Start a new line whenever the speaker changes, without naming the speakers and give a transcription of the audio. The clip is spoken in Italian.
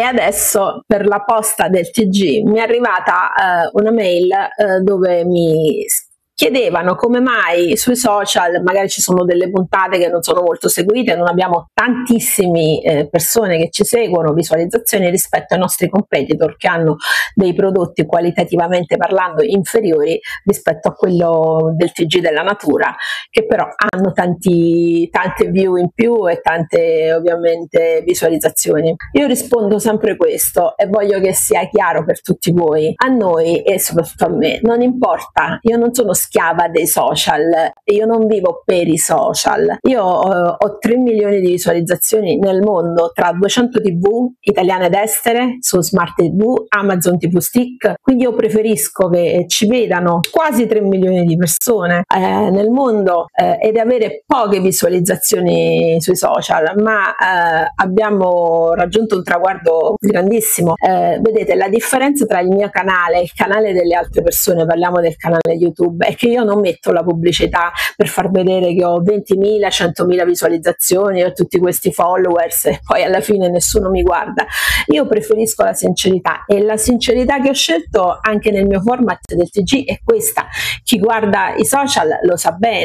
adesso per la posta del TG mi è arrivata una mail dove mi chiedevano come mai sui social magari ci sono delle puntate che non sono molto seguite, non abbiamo tantissime persone che ci seguono, visualizzazioni rispetto ai nostri competitor che hanno dei prodotti qualitativamente parlando inferiori rispetto a quello del TG della Natura, che però hanno tante view in più e tante ovviamente visualizzazioni. Io rispondo sempre questo e voglio che sia chiaro per tutti voi: a noi e soprattutto a me non importa, io non sono schiava dei social, io non vivo per i social, io ho 3 milioni di visualizzazioni nel mondo tra 200 tv italiane ed estere su Smart TV, Amazon TV Stick, quindi io preferisco che ci vedano quasi 3 milioni di persone nel mondo ed avere poche visualizzazioni sui social, ma abbiamo raggiunto un traguardo grandissimo. Vedete, la differenza tra il mio canale e il canale delle altre persone, parliamo del canale YouTube, è che io non metto la pubblicità per far vedere che ho 20.000, 100.000 visualizzazioni, ho tutti questi followers e poi alla fine nessuno mi guarda. Io preferisco la sincerità e la sincerità che ho scelto anche nel mio format del TG è questa. Chi guarda i social lo sa bene,